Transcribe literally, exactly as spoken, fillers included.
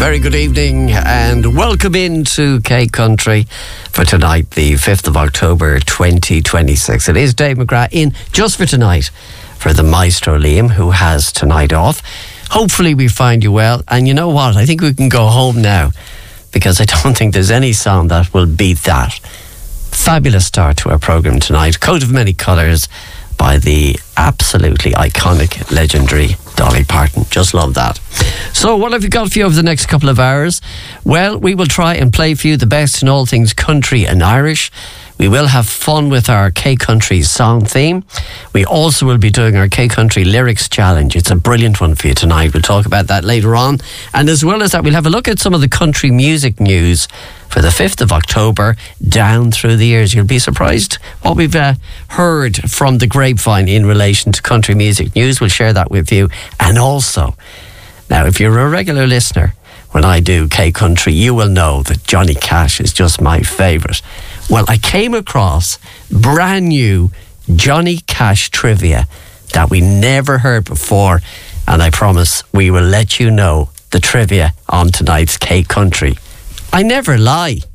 Very good evening and welcome into K Country for tonight, the fifth of October twenty twenty-six. It is Dave McGrath in just for tonight for the Maestro Liam, who has tonight off. Hopefully we find you well, and you know what, I think we can go home now because I don't think there's any song that will beat that. Fabulous start to our programme tonight. Coat of Many Colours by the absolutely iconic, legendary Dolly Parton. Just love that. So what have you got for you over the next couple of hours? Well, we will try and play for you the best in all things country and Irish. We will have fun with our K Country song theme. We also will be doing our K Country Lyrics Challenge. It's a brilliant one for you tonight. We'll talk about that later on. And as well as that, we'll have a look at some of the country music news for the fifth of October down through the years. You'll be surprised what we've uh, heard from the grapevine in relation to country music news. We'll share that with you. And also, now if you're a regular listener, when I do K Country, you will know that Johnny Cash is just my favourite. Well, I came across brand new Johnny Cash trivia that we never heard before, and I promise we will let you know the trivia on tonight's K Country. I never lie.